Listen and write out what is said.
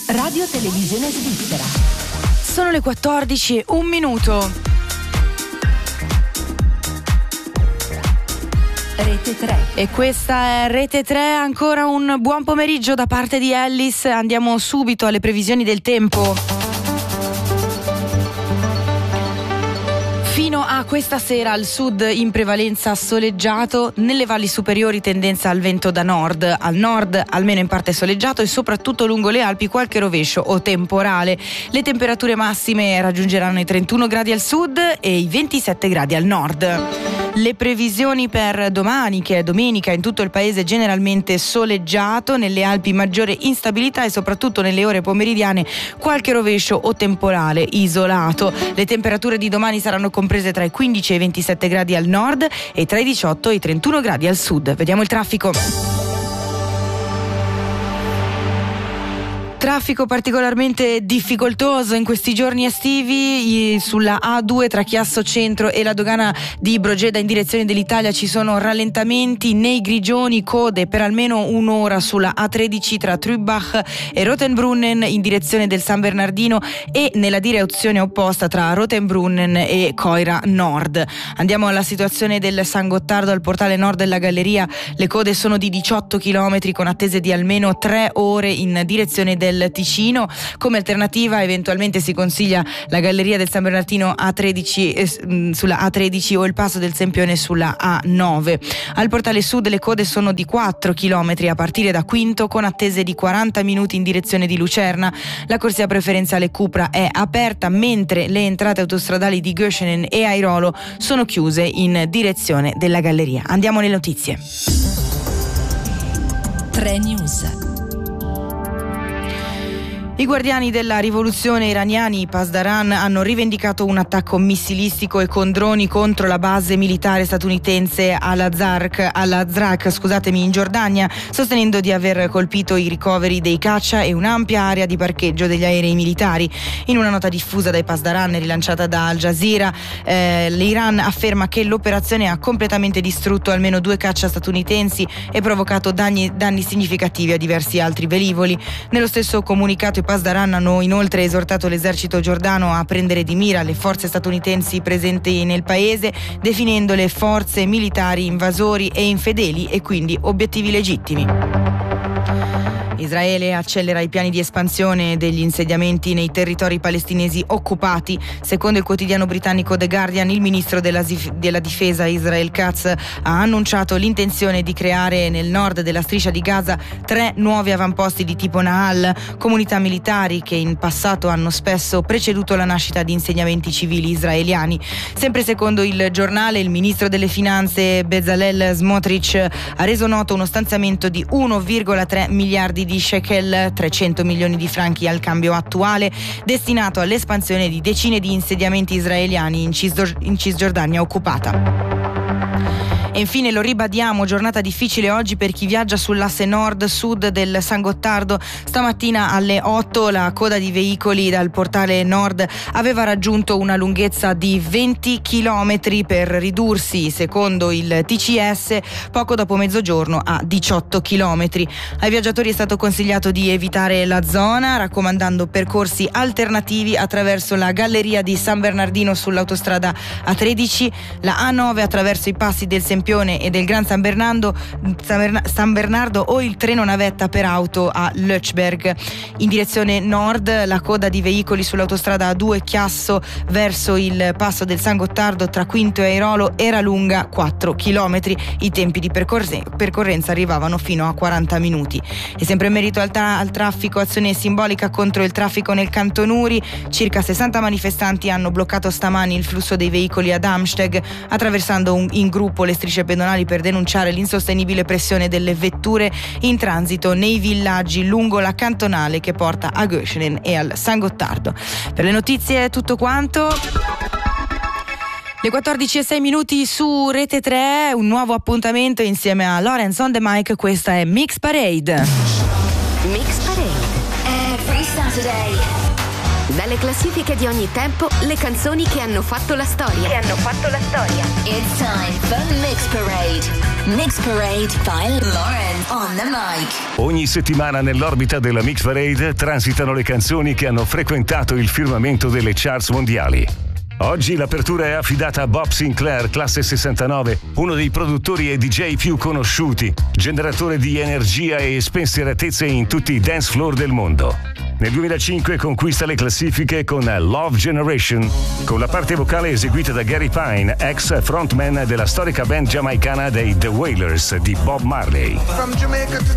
Radio Televisione Svizzera. Sono le 14 e un minuto. Rete 3. E questa è Rete 3, ancora un buon pomeriggio da parte di Ellis. Andiamo subito alle previsioni del tempo. Fino a questa sera al sud in prevalenza soleggiato, nelle valli superiori tendenza al vento da nord, al nord almeno in parte soleggiato e soprattutto lungo le Alpi qualche rovescio o temporale. Le temperature massime raggiungeranno i 31 gradi al sud e i 27 gradi al nord. Le previsioni per domani, che è domenica, in tutto il paese generalmente soleggiato, nelle Alpi maggiore instabilità e soprattutto nelle ore pomeridiane qualche rovescio o temporale isolato. Le temperature di domani saranno comprese tra i 15 e i 27 gradi al nord e tra i 18 e i 31 gradi al sud. Vediamo il traffico. Traffico particolarmente difficoltoso in questi giorni estivi sulla A2 tra Chiasso Centro e la dogana di Brogeda in direzione dell'Italia. Ci sono rallentamenti nei Grigioni, code per almeno un'ora sulla A13 tra Trübach e Rotenbrunnen in direzione del San Bernardino e nella direzione opposta tra Rotenbrunnen e Coira Nord. Andiamo alla situazione del San Gottardo al portale nord della galleria. Le code sono di 18 km con attese di almeno 3 ore in direzione del Ticino. Come alternativa eventualmente si consiglia la galleria del San Bernardino A13 sulla A13 o il passo del Sempione sulla A9. Al portale sud le code sono di 4 km a partire da Quinto con attese di 40 minuti in direzione di Lucerna. La corsia preferenziale Cupra è aperta mentre le entrate autostradali di Göschenen e Airolo sono chiuse in direzione della galleria. Andiamo alle notizie. 3 News. I guardiani della rivoluzione iraniani, i Pasdaran, hanno rivendicato un attacco missilistico e con droni contro la base militare statunitense al-Azraq in Giordania, sostenendo di aver colpito i ricoveri dei caccia e un'ampia area di parcheggio degli aerei militari. In una nota diffusa dai Pasdaran e rilanciata da Al Jazeera, l'Iran afferma che l'operazione ha completamente distrutto almeno 2 caccia statunitensi e provocato danni significativi a diversi altri velivoli. Nello stesso comunicato i Pasdaran hanno inoltre esortato l'esercito giordano a prendere di mira le forze statunitensi presenti nel paese, definendole forze militari invasori e infedeli e quindi obiettivi legittimi. Israele accelera i piani di espansione degli insediamenti nei territori palestinesi occupati. Secondo il quotidiano britannico The Guardian, il ministro della difesa Israel Katz ha annunciato l'intenzione di creare nel nord della striscia di Gaza 3 nuovi avamposti di tipo Nahal, comunità militari che in passato hanno spesso preceduto la nascita di insediamenti civili israeliani. Sempre secondo il giornale, il ministro delle finanze Bezalel Smotrich ha reso noto uno stanziamento di 1,3 miliardi di shekel, 300 milioni di franchi al cambio attuale, destinato all'espansione di decine di insediamenti israeliani in Cisgiordania occupata. E infine lo ribadiamo, giornata difficile oggi per chi viaggia sull'asse nord-sud del San Gottardo. Stamattina alle 8 la coda di veicoli dal portale nord aveva raggiunto una lunghezza di 20 km per ridursi, secondo il TCS, poco dopo mezzogiorno a 18 km. Ai viaggiatori è stato consigliato di evitare la zona, raccomandando percorsi alternativi attraverso la galleria di San Bernardino sull'autostrada A13, la A9 attraverso i passi del Sempione e del Gran San Bernardo o il treno navetta per auto a Lötschberg. In direzione nord la coda di veicoli sull'autostrada A2 Chiasso verso il passo del San Gottardo tra Quinto e Airolo era lunga 4 km. I tempi di percorrenza arrivavano fino a 40 minuti. E sempre in merito al traffico, azione simbolica contro il traffico nel Canton Uri. Circa 60 manifestanti hanno bloccato stamani il flusso dei veicoli ad Amsteg, attraversando in gruppo le strisce pedonali per denunciare l'insostenibile pressione delle vetture in transito nei villaggi lungo la cantonale che porta a Göschenen e al San Gottardo. Per le notizie è tutto quanto. Le 14:06 su Rete 3, un nuovo appuntamento insieme a Lorenz on the mic. Questa è Mix Parade. Mix Parade. Every Saturday. Dalle classifiche di ogni tempo, le canzoni che hanno fatto la storia. It's time for Mix Parade. Mix Parade by Lauren on the mic. Ogni settimana nell'orbita della Mix Parade transitano le canzoni che hanno frequentato il firmamento delle charts mondiali. Oggi l'apertura è affidata a Bob Sinclair, classe 69, uno dei produttori e DJ più conosciuti, generatore di energia e spensieratezze in tutti i dance floor del mondo. Nel 2005 conquista le classifiche con Love Generation, con la parte vocale eseguita da Gary Pine, ex frontman della storica band giamaicana dei The Wailers di Bob Marley. From Jamaica to